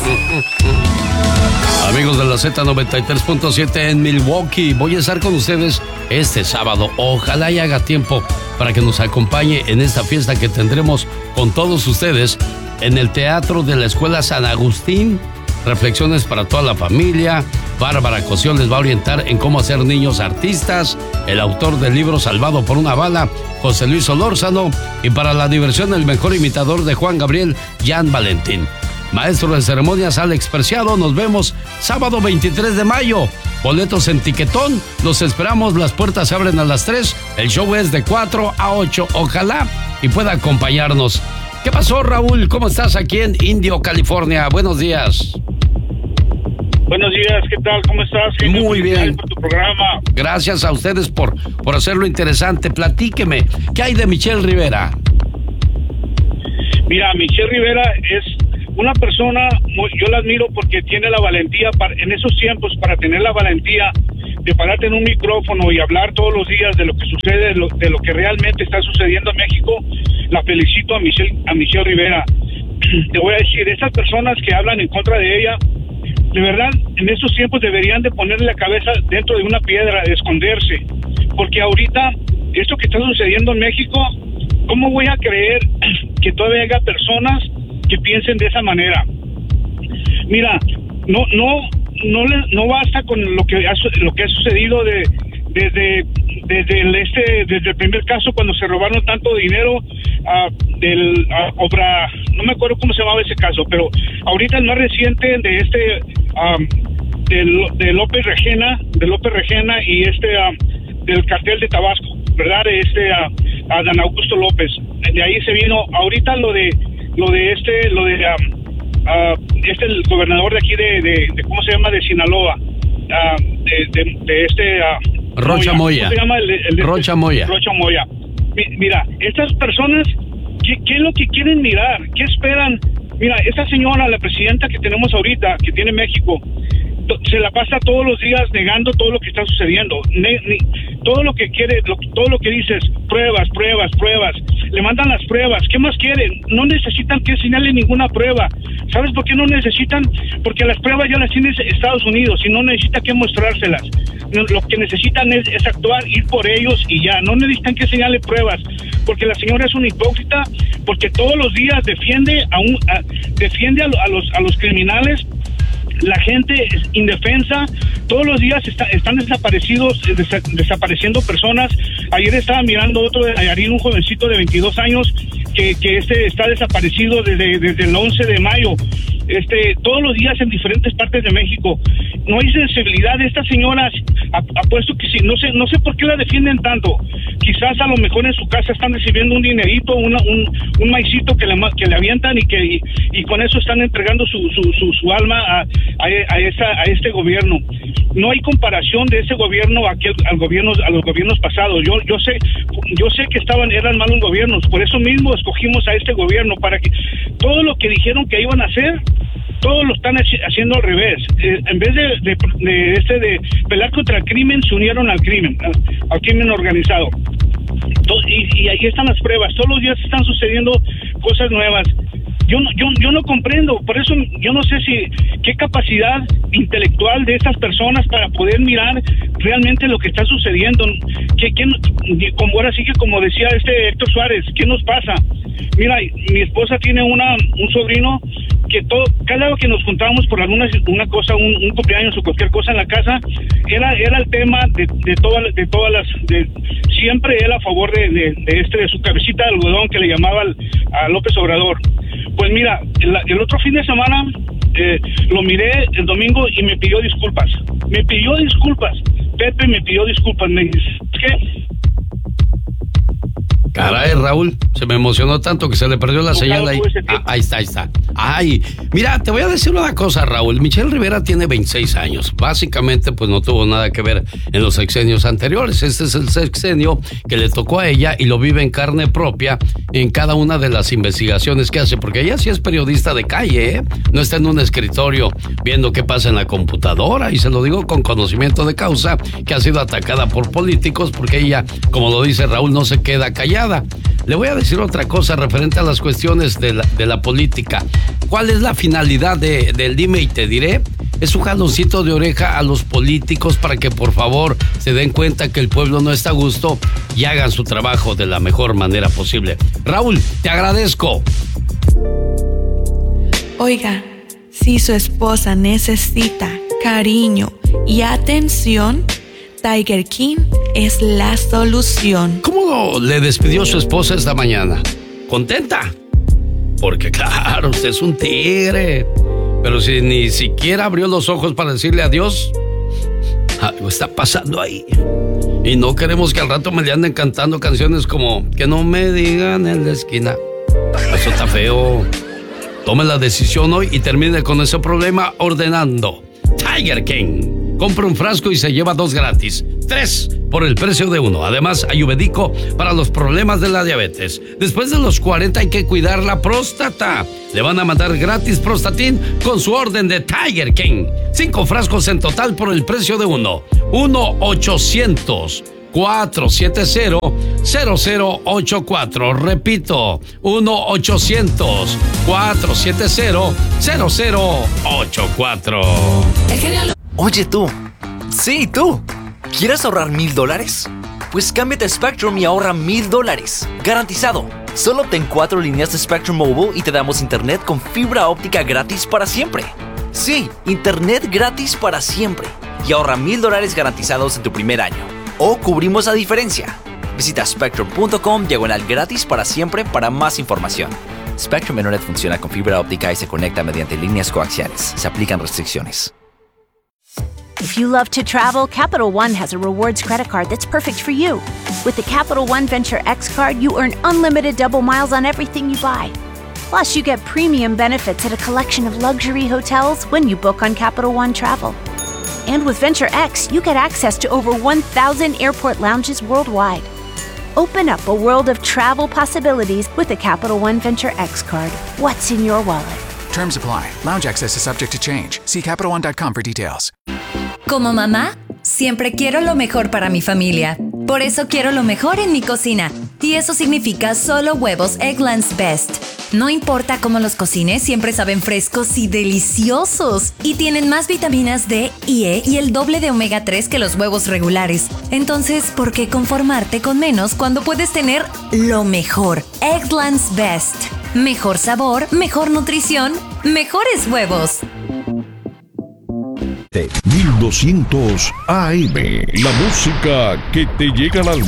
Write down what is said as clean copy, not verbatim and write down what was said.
Amigos de la Z93.7 en Milwaukee, voy a estar con ustedes este sábado. Ojalá y haga tiempo para que nos acompañe en esta fiesta que tendremos con todos ustedes en el Teatro de la Escuela San Agustín. Reflexiones para toda la familia. Bárbara Cosío les va a orientar en cómo hacer niños artistas. El autor del libro Salvado por una bala, José Luis Solórzano. Y para la diversión, el mejor imitador de Juan Gabriel, Jan Valentín. Maestro de ceremonias, Alex Preciado. Nos vemos sábado 23 de mayo. Boletos en Tiquetón. Los esperamos. Las puertas se abren a las 3. El show es de 4 a 8. Ojalá y pueda acompañarnos. ¿Qué pasó, Raúl? ¿Cómo estás aquí en Indio, California? Buenos días. Buenos días, ¿qué tal? ¿Cómo estás? Muy bien. Por tu programa. Gracias a ustedes por hacerlo interesante. Platíqueme, ¿qué hay de Michelle Rivera? Mira, Michelle Rivera es una persona, yo la admiro porque tiene la valentía, en esos tiempos, para tener la valentía de pararte en un micrófono y hablar todos los días de lo que sucede, de lo que realmente está sucediendo en México. La felicito a Michelle Rivera. Te voy a decir, esas personas que hablan en contra de ella, de verdad, en estos tiempos deberían de ponerle la cabeza dentro de una piedra, de esconderse, porque ahorita, esto que está sucediendo en México, ¿cómo voy a creer que todavía haya personas que piensen de esa manera? Mira, no basta con lo que ha sucedido desde el primer caso, cuando se robaron tanto dinero no me acuerdo cómo se llamaba ese caso, pero ahorita el más reciente de López Regena y del cartel de Tabasco, ¿verdad? Adán Augusto López. De ahí se vino ahorita lo de el gobernador de aquí de ¿cómo se llama? De Sinaloa, Rocha Moya. ¿Cómo se llama? Rocha Moya. Rocha Moya. Mira, estas personas, ¿qué es lo que quieren mirar? ¿Qué esperan? Mira, esta señora, la presidenta que tenemos ahorita, que tiene México, se la pasa todos los días negando todo lo que está sucediendo. Todo lo que quiere, todo lo que dices, pruebas. Le mandan las pruebas. ¿Qué más quieren? No necesitan que enseñarle ninguna prueba. ¿Sabes por qué no necesitan? Porque las pruebas ya las tiene Estados Unidos y no necesita que mostrárselas. Lo que necesitan es actuar, ir por ellos y ya. No necesitan que enseñarle pruebas, porque la señora es una hipócrita, porque todos los días defiende a los criminales. La gente es indefensa, todos los días están desapareciendo personas. Ayer estaba mirando otro de Nayarit, un jovencito de 22 años que está desaparecido desde el 11 de mayo. Todos los días en diferentes partes de México. No hay sensibilidad de estas señoras. Apuesto que sí, no sé por qué la defienden tanto. Quizás a lo mejor en su casa están recibiendo un dinerito, un maicito que le avientan y con eso están entregando su alma a este gobierno. No hay comparación de ese gobierno a los gobiernos pasados. Yo sé que eran malos gobiernos, por eso mismo escogimos a este gobierno, para que todo lo que dijeron que iban a hacer, todos lo están haciendo al revés. En vez de pelear contra el crimen, se unieron al crimen organizado. Y ahí están las pruebas. Todos los días están sucediendo cosas nuevas. Yo no comprendo, por eso yo no sé qué capacidad intelectual de estas personas para poder mirar realmente lo que está sucediendo. Ahora sí que, como decía Héctor Suárez, ¿qué nos pasa? Mira, mi esposa tiene un sobrino que cada vez que nos juntábamos por una cosa, un cumpleaños o cualquier cosa en la casa, era el tema siempre él a favor de su cabecita de algodón que le llamaba a López Obrador. Pues mira, el otro fin de semana lo miré el domingo y me pidió disculpas. Pepe me pidió disculpas. Me dice, ¿qué? Caray, Raúl, se me emocionó tanto que se le perdió la señal ahí. Ahí está. Ay, mira, te voy a decir una cosa, Raúl. Michelle Rivera tiene 26 años. Básicamente, pues no tuvo nada que ver en los sexenios anteriores. Este es el sexenio que le tocó a ella y lo vive en carne propia en cada una de las investigaciones que hace. Porque ella sí es periodista de calle, ¿eh? No está en un escritorio viendo qué pasa en la computadora. Y se lo digo con conocimiento de causa, que ha sido atacada por políticos porque ella, como lo dice Raúl, no se queda callada. Le voy a decir otra cosa referente a las cuestiones de la política. ¿Cuál es la finalidad del Dime y Te Diré? Es un jaloncito de oreja a los políticos para que por favor se den cuenta que el pueblo no está a gusto y hagan su trabajo de la mejor manera posible. Raúl, te agradezco. Oiga, si su esposa necesita cariño y atención, Tiger King es la solución. ¿Cómo le despidió su esposa esta mañana? ¿Contenta? Porque claro, usted es un tigre. Pero si ni siquiera abrió los ojos para decirle adiós, algo está pasando ahí. Y no queremos que al rato me le anden cantando canciones como que no me digan en la esquina. Eso está feo. Tome la decisión hoy y termine con ese problema ordenando Tiger King. Compra un frasco y se lleva 2 gratis. 3 por el precio de 1. Además, ayurvédico para los problemas de la diabetes. Después de los 40 hay que cuidar la próstata. Le van a mandar gratis Prostatin con su orden de Tiger King. 5 frascos en total por el precio de 1. 1-800-470-0084. Repito, 1-800-470-0084. Oye tú, sí tú, ¿quieres ahorrar $1,000? Pues cámbiate a Spectrum y ahorra $1,000, garantizado. Solo obtén 4 líneas de Spectrum Mobile y te damos internet con fibra óptica gratis para siempre. Sí, internet gratis para siempre. Y ahorra $1,000 garantizados en tu primer año. O cubrimos la diferencia. Visita spectrum.com/gratis para siempre para más información. Spectrum Internet funciona con fibra óptica y se conecta mediante líneas coaxiales. Se aplican restricciones. If you love to travel, Capital One has a rewards credit card that's perfect for you. With the Capital One Venture X card, you earn unlimited double miles on everything you buy. Plus, you get premium benefits at a collection of luxury hotels when you book on Capital One Travel. And with Venture X, you get access to over 1,000 airport lounges worldwide. Open up a world of travel possibilities with the Capital One Venture X card. What's in your wallet? Terms apply. Lounge access is subject to change. See CapitalOne.com for details. Como mamá, siempre quiero lo mejor para mi familia. Por eso quiero lo mejor en mi cocina. Y eso significa solo huevos Eggland's Best. No importa cómo los cocines, siempre saben frescos y deliciosos. Y tienen más vitaminas D y E y el doble de omega 3 que los huevos regulares. Entonces, ¿por qué conformarte con menos cuando puedes tener lo mejor? Eggland's Best. Mejor sabor, mejor nutrición, mejores huevos. 1200 AM. La música que te llega al alma.